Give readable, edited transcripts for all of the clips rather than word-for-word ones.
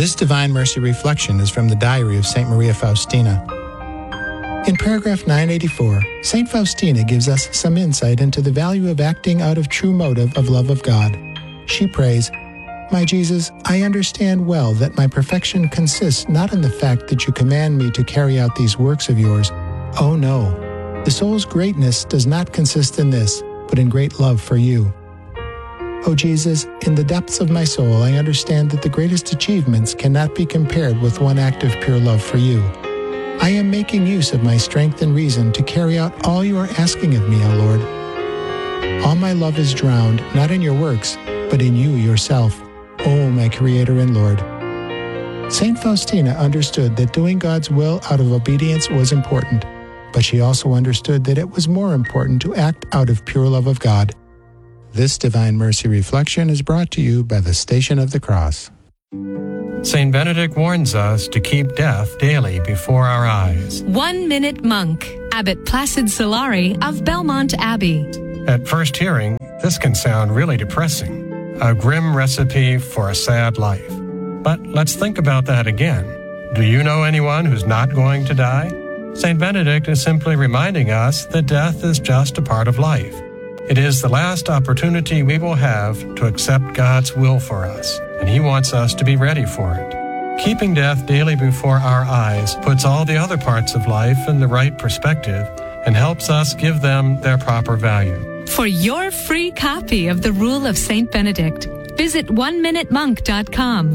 This Divine Mercy reflection is from the diary of St. Maria Faustina. In paragraph 984, St. Faustina gives us some insight into the value of acting out of true motive of love of God. She prays, "My Jesus, I understand well that my perfection consists not in the fact that you command me to carry out these works of yours. Oh no, the soul's greatness does not consist in this, but in great love for you. Oh Jesus, in the depths of my soul I understand that the greatest achievements cannot be compared with one act of pure love for you. I am making use of my strength and reason to carry out all you are asking of me, O Lord. All my love is drowned, not in your works, but in you yourself, O my Creator and Lord." St. Faustina understood that doing God's will out of obedience was important, but she also understood that it was more important to act out of pure love of God. This Divine Mercy reflection is brought to you by the Station of the Cross. St. Benedict warns us to keep death daily before our eyes. 1 Minute Monk, Abbot Placid Solari of Belmont Abbey. At first hearing, this can sound really depressing, a grim recipe for a sad life. But let's think about that again. Do you know anyone who's not going to die? St. Benedict is simply reminding us that death is just a part of life. It is the last opportunity we will have to accept God's will for us, and He wants us to be ready for it. Keeping death daily before our eyes puts all the other parts of life in the right perspective and helps us give them their proper value. For your free copy of the Rule of St. Benedict, visit oneminutemonk.com,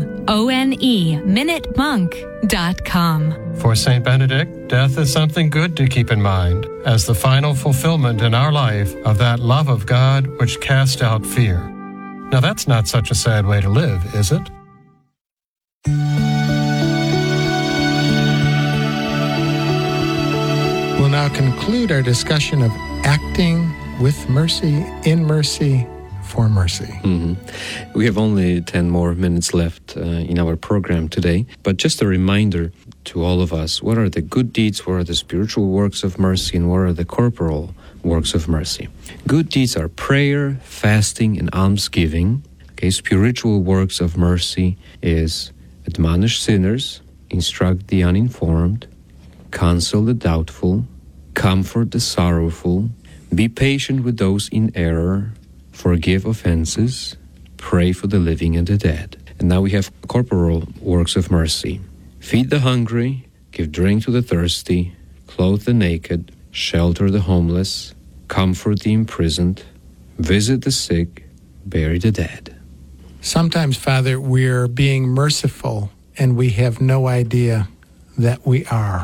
oneminutemonk.com. For St. Benedict, death is something good to keep in mind as the final fulfillment in our life of that love of God which casts out fear. Now that's not such a sad way to live, is it? We'll now conclude our discussion of acting with mercy, in mercy, for mercy. We have only 10 more minutes left in our program today, but just a reminder to all of us, what are the good deeds, what are the spiritual works of mercy, and what are the corporal works of mercy? Good deeds are prayer, fasting, and almsgiving. Okay, spiritual works of mercy is admonish sinners, instruct the uninformed, counsel the doubtful, comfort the sorrowful, be patient with those in error, forgive offenses, pray for the living and the dead. And now we have corporal works of mercy. Feed the hungry, give drink to the thirsty, clothe the naked, shelter the homeless, comfort the imprisoned, visit the sick, bury the dead. Sometimes, Father, we're being merciful and we have no idea that we are.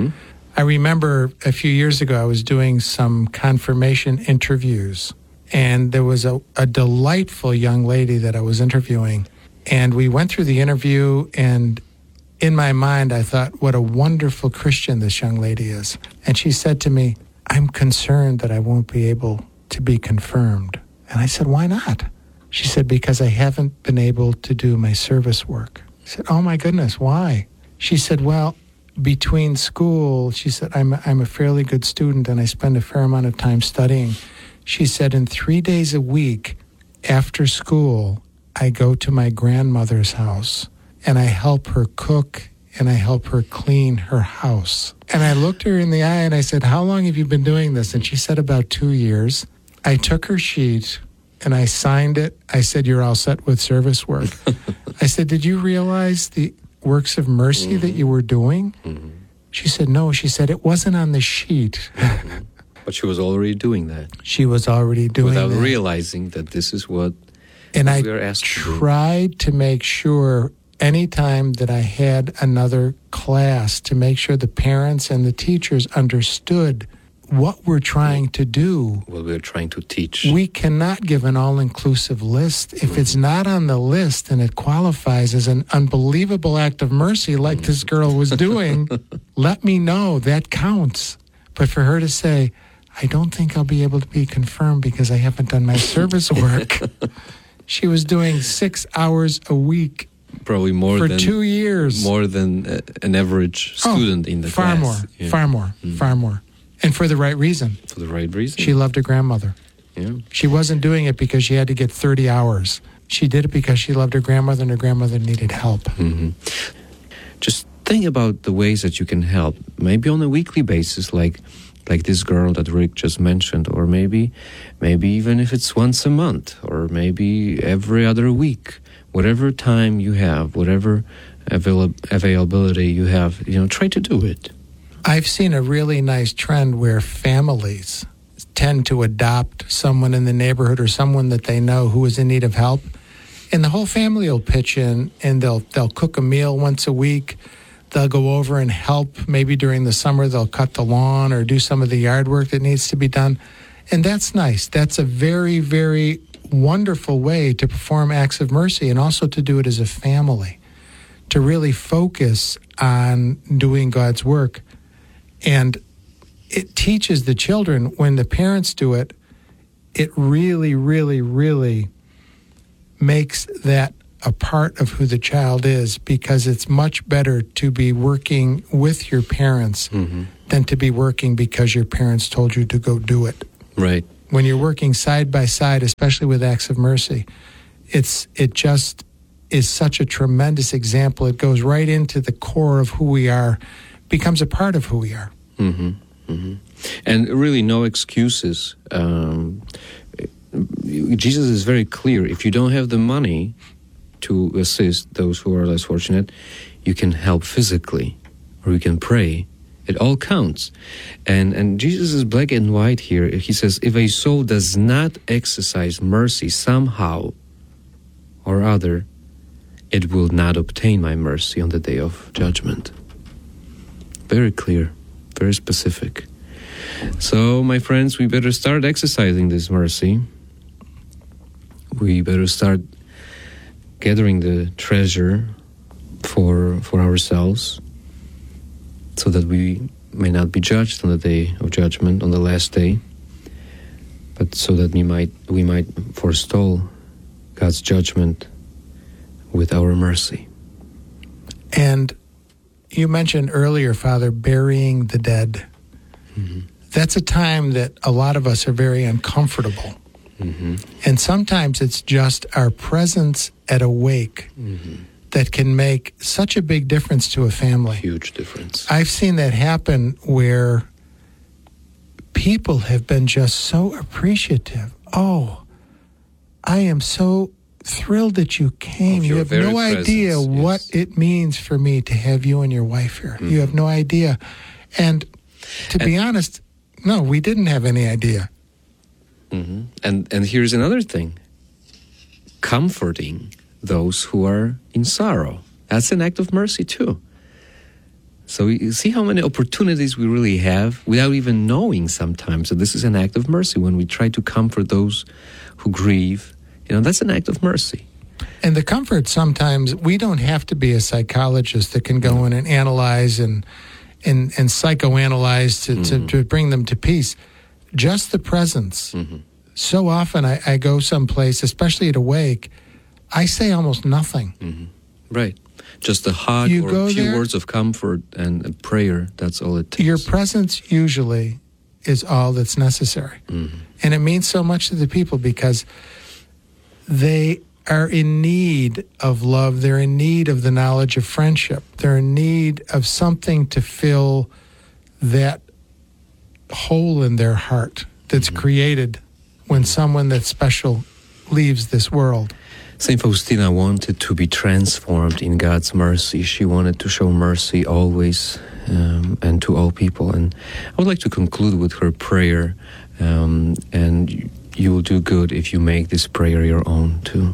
I remember a few years ago I was doing some confirmation interviews, and there was a delightful young lady that I was interviewing, and we went through the interview, and in my mind I thought, what a wonderful Christian this young lady is. And she said to me, "I'm concerned that I won't be able to be confirmed." And I said, "Why not?" She said, "Because I haven't been able to do my service work." I said, "Oh my goodness, why?" She said, "Well, between school," she said, I'm a fairly good student and I spend a fair amount of time studying. She said, in 3 days a week after school, I go to my grandmother's house and I help her cook and I help her clean her house. And I looked her in the eye and I said, "How long have you been doing this?" And she said, "About 2 years. I took her sheet and I signed it. I said, "You're all set with service work." I said, "Did you realize the works of mercy that you were doing?" She said, "No." She said, "It wasn't on the sheet." But she was already doing that. She was already doing without that. realizing that this is what and we I are asked to do. tried to make sure anytime that I had another class to make sure the parents and the teachers understood what we're trying to do. Well, we're trying to teach. We cannot give an all-inclusive list. If it's not on the list and it qualifies as an unbelievable act of mercy like this girl was doing, let me know. That counts. But for her to say, "I don't think I'll be able to be confirmed because I haven't done my service work." She was doing 6 hours a week Probably more for than 2 years. More than an average student in the far class. more, Yeah. far more. And for the right reason. For the right reason. She loved her grandmother. Yeah. She wasn't doing it because she had to get 30 hours. She did it because she loved her grandmother and her grandmother needed help. Mm-hmm. Just think about the ways that you can help, maybe on a weekly basis, like this girl that Rick just mentioned, or maybe even if it's once a month, or maybe every other week. Whatever time you have, whatever availability you have, try to do it. I've seen a really nice trend where families tend to adopt someone in the neighborhood or someone that they know who is in need of help, and the whole family will pitch in, and they'll cook a meal once a week. They'll go over and help. Maybe during the summer they'll cut the lawn or do some of the yard work that needs to be done, and that's nice. That's a very, very wonderful way to perform acts of mercy, and also to do it as a family, to really focus on doing God's work. And it teaches the children, when the parents do it, it really, really, really makes that a part of who the child is, because it's much better to be working with your parents than to be working because your parents told you to go do it. Right. When you're working side by side, especially with acts of mercy, it just is such a tremendous example. It goes right into the core of who we are, becomes a part of who we are. Mm-hmm. Mm-hmm. And really no excuses. Jesus is very clear. If you don't have the money to assist those who are less fortunate, you can help physically, or you can pray. It all counts. And Jesus is black and white here. He says, if a soul does not exercise mercy somehow or other, it will not obtain my mercy on the day of judgment. Very clear, very specific. So, my friends, we better start exercising this mercy. We better start gathering the treasure for ourselves, so that we may not be judged on the day of judgment, on the last day, but so that we might forestall God's judgment with our mercy. And you mentioned earlier, Father, burying the dead. Mm-hmm. That's a time that a lot of us are very uncomfortable. Mm-hmm. And sometimes it's just our presence at a wake that can make such a big difference to a family. Huge difference. I've seen that happen where people have been just so appreciative. Oh, I am so thrilled that you came. You have no idea what it means for me to have you and your wife here. Mm-hmm. You have no idea. And to be honest, no, we didn't have any idea. Mm-hmm. And here's another thing. Comforting those who are in sorrow. That's an act of mercy too. So you see how many opportunities we really have without even knowing sometimes that this is an act of mercy. When we try to comfort those who grieve, that's an act of mercy. And the comfort, sometimes we don't have to be a psychologist that can go in and analyze and psychoanalyze to bring them to peace. Just the presence. Mm-hmm. So often I go someplace, especially at a wake, I say almost nothing. Mm-hmm. Right. Just a hug or a few words of comfort and a prayer, that's all it takes. Your presence usually is all that's necessary. Mm-hmm. And it means so much to the people because they are in need of love. They're in need of the knowledge of friendship. They're in need of something to fill that hole in their heart that's created when someone that's special leaves this world. St. Faustina wanted to be transformed in God's mercy. She wanted to show mercy always and to all people. And I would like to conclude with her prayer, and you will do good if you make this prayer your own too.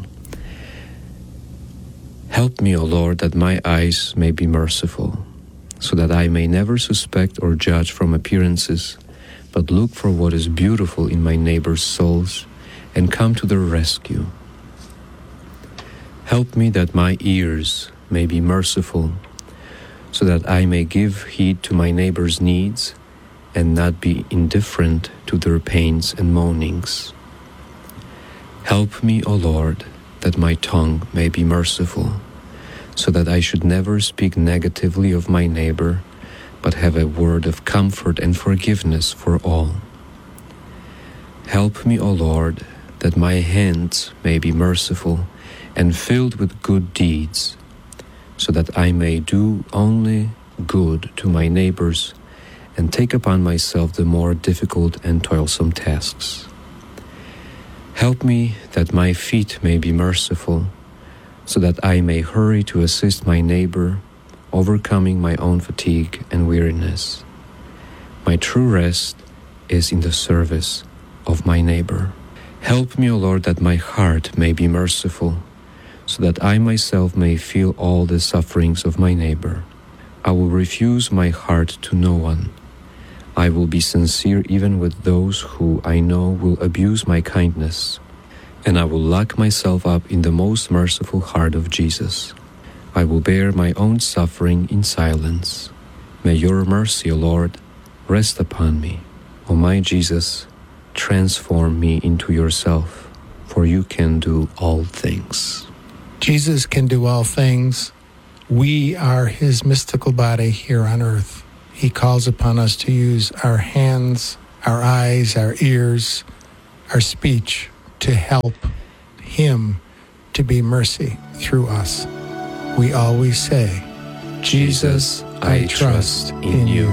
Help me, O Lord, that my eyes may be merciful, so that I may never suspect or judge from appearances, but look for what is beautiful in my neighbor's souls and come to their rescue. Help me that my ears may be merciful, so that I may give heed to my neighbor's needs and not be indifferent to their pains and moanings. Help me, O Lord, that my tongue may be merciful, so that I should never speak negatively of my neighbor, but have a word of comfort and forgiveness for all. Help me, O Lord, that my hands may be merciful and filled with good deeds, so that I may do only good to my neighbors and take upon myself the more difficult and toilsome tasks. Help me that my feet may be merciful, so that I may hurry to assist my neighbor, overcoming my own fatigue and weariness. My true rest is in the service of my neighbor. Help me, O Lord, that my heart may be merciful, so that I myself may feel all the sufferings of my neighbor. I will refuse my heart to no one. I will be sincere even with those who I know will abuse my kindness, and I will lock myself up in the most merciful heart of Jesus. I will bear my own suffering in silence. May your mercy, O Lord, rest upon me. O my Jesus, transform me into yourself, for you can do all things. Jesus can do all things. We are his mystical body here on earth. He calls upon us to use our hands, our eyes, our ears, our speech to help him to be mercy through us. We always say, Jesus, I trust in you.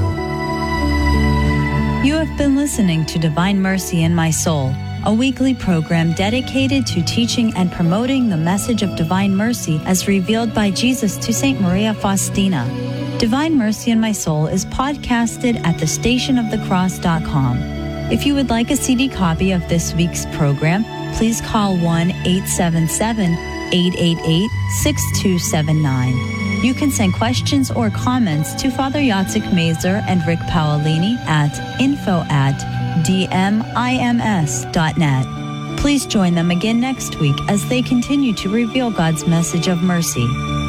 You have been listening to Divine Mercy in My Soul, a weekly program dedicated to teaching and promoting the message of divine mercy as revealed by Jesus to St. Maria Faustina. Divine Mercy in My Soul is podcasted at thestationofthecross.com. If you would like a CD copy of this week's program, please call 1-877-888-6279. You can send questions or comments to Father Jacek Mazer and Rick Paolini at info@dmims.net. Please join them again next week as they continue to reveal God's message of mercy.